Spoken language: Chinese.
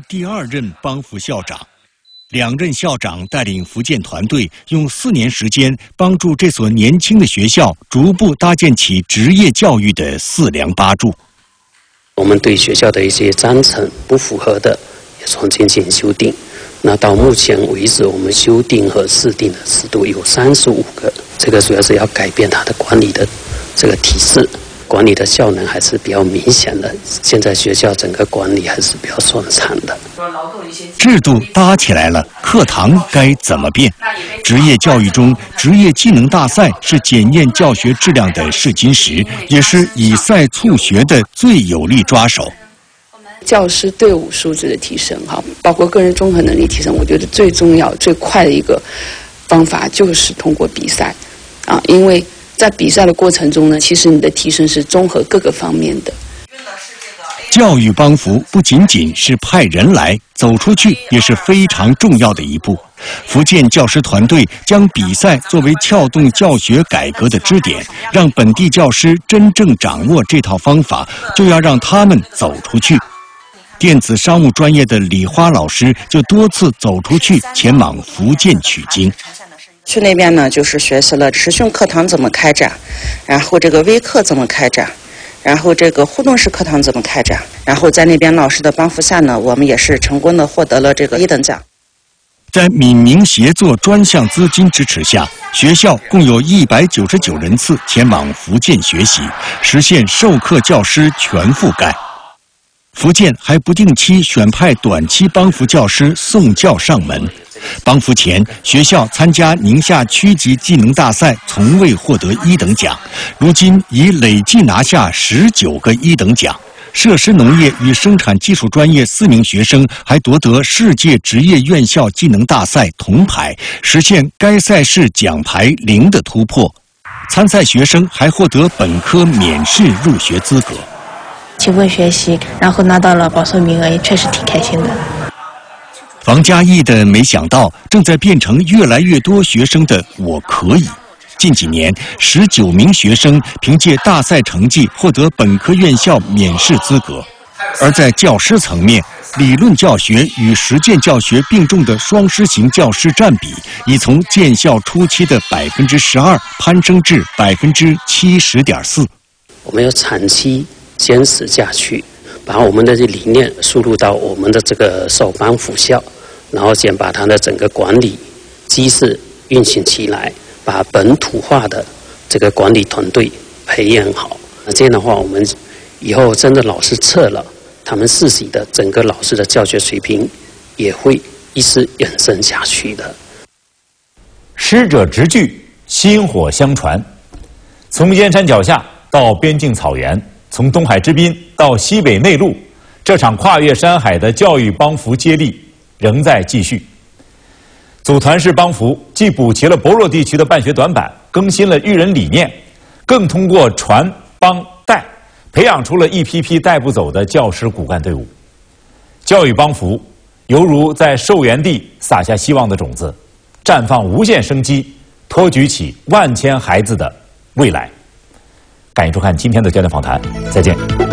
为第2任帮扶校长。2任校长带领福建团队，用4年时间，帮助这所年轻的学校逐步搭建起职业教育的4梁8柱。 我们对学校的一些章程不符合的，也重新进行修订。那到目前为止，我们修订和制定的制度有35个，这个主要是要改变它的管理的这个体制。管理的效能还是比较明显的，现在学校整个管理还是比较顺畅的。 制度搭起来了，课堂该怎么变？职业教育中，职业技能大赛是检验教学质量的试金石，也是以赛促学的最有力抓手。 教师队伍素质的提升，包括个人综合能力提升，我觉得最重要、最快的一个方法就是通过比赛，因为在比赛的过程中呢，其实你的提升是综合各个方面的。 教育帮扶不仅仅是派人来，走出去也是非常重要的一步。福建教师团队将比赛作为撬动教学改革的支点，让本地教师真正掌握这套方法，就要让他们走出去。电子商务专业的李花老师就多次走出去，前往福建取经。 去那边呢，就是学习了实训课堂怎么开展，然后这个微课怎么开展，然后这个互动式课堂怎么开展，然后在那边老师的帮扶下呢，我们也是成功的获得了这个1等奖。 在闽宁协作专项资金支持下，学校共有199人次前往福建学习，实现授课教师全覆盖。福建还不定期选派短期帮扶教师送教上门。帮扶前，学校参加宁夏区级技能大赛从未获得1等奖，如今已累计拿下19个1等奖。设施农业与生产技术专业4名学生还夺得世界职业院校技能大赛铜牌，实现该赛事奖牌0的突破。参赛学生还获得本科免试入学资格。 勤奋学习，然后拿到了保送名额，也确实挺开心的。 房嘉义的没想到，正在变成越来越多学生的我可以。近几年，19名学生凭借大赛成绩获得本科院校免试资格。而在教师层面，理论教学与实践教学并重的双师型教师占比，已从建校初期的12%攀升至70.4%。 我们要长期坚持下去，把我们的理念输入到我们的这个受帮扶校，然后先把它的整个管理机制运行起来，把本土化的这个管理团队培养好。那这样的话，我们以后真的老师撤了，他们自己的整个老师的教学水平也会一直延伸下去的。 师者直炬，薪火相传。从燕山脚下到边境草原，从东海之滨到西北内陆，这场跨越山海的教育帮扶接力仍在继续。组团式帮扶既补齐了薄弱地区的办学短板，更新了育人理念，更通过传帮带培养出了一批批带不走的教师骨干队伍。教育帮扶犹如在受源地撒下希望的种子，绽放无限生机，托举起万千孩子的未来。感谢收看今天的焦点访谈，再见。